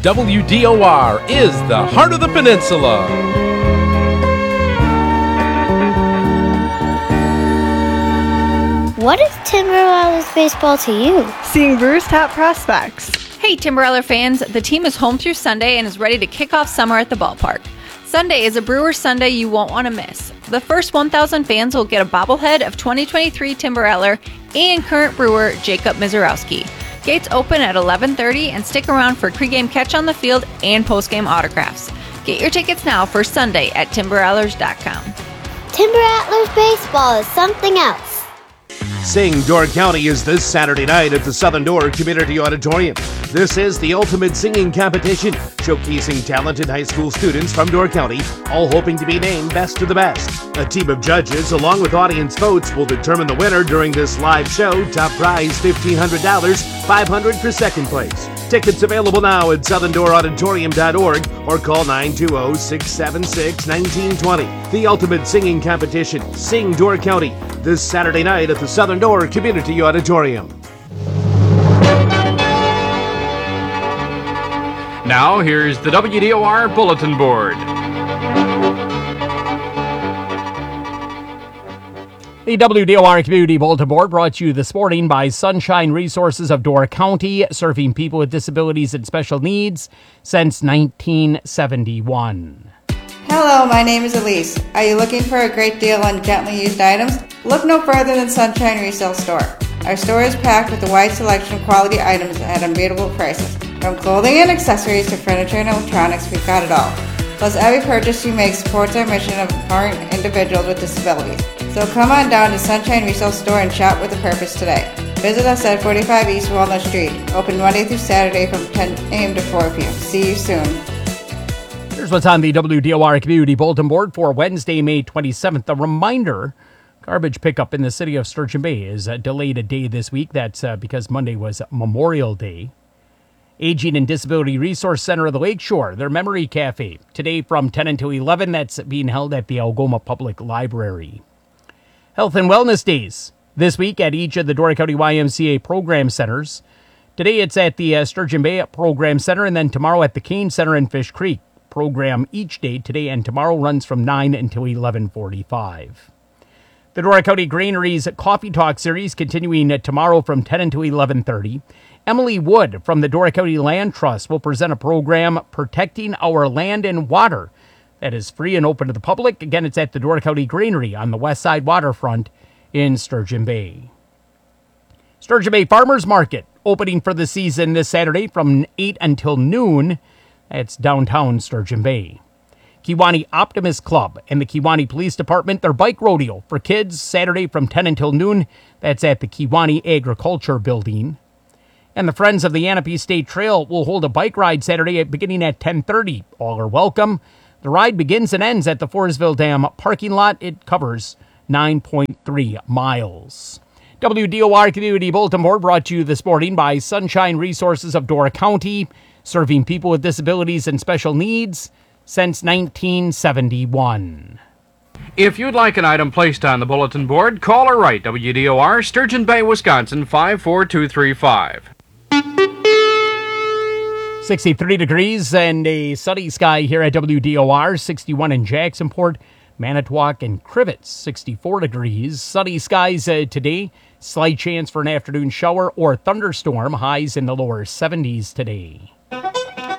WDOR is the heart of the peninsula. What is Timberwolves baseball to you? Seeing Brewers' top prospects. Hey, Timberwolves fans, the team is home through Sunday and is ready to kick off summer at the ballpark. Sunday is a Brewers Sunday you won't want to miss. The first 1,000 fans will get a bobblehead of 2023 Timberwolves and current Brewer Jacob Mizorowski. Gates open at 11:30 and stick around for pregame catch on the field and postgame autographs. Get your tickets now for Sunday at timberrattlers.com. Timber Rattlers baseball is something else. Sing Door County is this Saturday night at the Southern Door Community Auditorium. This is the ultimate singing competition, showcasing talented high school students from Door County, all hoping to be named Best of the Best. A team of judges, along with audience votes, will determine the winner during this live show. Top prize $1,500, $500 for second place. Tickets available now at southerndoorauditorium.org or call 920-676-1920. The ultimate singing competition, Sing Door County, this Saturday night at the Southern Door Community Auditorium. Now, here's the WDOR Bulletin Board. The WDOR Community Bulletin Board brought to you this morning by Sunshine Resources of Door County, serving people with disabilities and special needs since 1971. Hello, my name is Elise. Are you looking for a great deal on gently used items? Look no further than Sunshine Resale Store. Our store is packed with a wide selection of quality items at unbeatable prices. From clothing and accessories to furniture and electronics, we've got it all. Plus, every purchase you make supports our mission of empowering individuals with disabilities. So come on down to Sunshine Resale Store and shop with a purpose today. Visit us at 45 East Walnut Street. Open Monday through Saturday from 10 a.m. to 4 p.m. See you soon. Here's what's on the WDOR Community Bulletin Board for Wednesday, May 27th. A reminder, garbage pickup in the city of Sturgeon Bay is delayed a day this week. That's because Monday was Memorial Day. Aging and Disability Resource Center of the Lakeshore, their Memory Cafe, today from 10 until 11. That's being held at the Algoma Public Library. Health and Wellness Days this week at each of the Door County YMCA program centers. Today it's at the Sturgeon Bay Program Center, and then tomorrow at the Kane Center in Fish Creek. Program each day today and tomorrow runs from 9 until 11:45. The Door County Granaries Coffee Talk series continuing tomorrow from 10 until 11:30. Emily Wood from the Door County Land Trust will present a program, Protecting Our Land and Water, that is free and open to the public. Again, it's at the Door County Granary on the west side waterfront in Sturgeon Bay. Sturgeon Bay Farmers Market opening for the season this Saturday from 8 until noon. That's downtown Sturgeon Bay. Kewanee Optimist Club and the Kewanee Police Department, their bike rodeo for kids Saturday from 10 until noon. That's at the Kewanee Agriculture Building. And the Friends of the Yanape State Trail will hold a bike ride Saturday beginning at 10:30. All are welcome. The ride begins and ends at the Forestville Dam parking lot. It covers 9.3 miles. WDOR Community Bulletin Board brought to you this morning by Sunshine Resources of Door County, serving people with disabilities and special needs since 1971. If you'd like an item placed on the bulletin board, call or write WDOR, Sturgeon Bay, Wisconsin, 54235. 63 degrees and a sunny sky here at WDOR, 61 in Jacksonport, Manitowoc, and Crivets, 64 degrees. Sunny skies today, slight chance for an afternoon shower or thunderstorm, highs in the lower 70s today.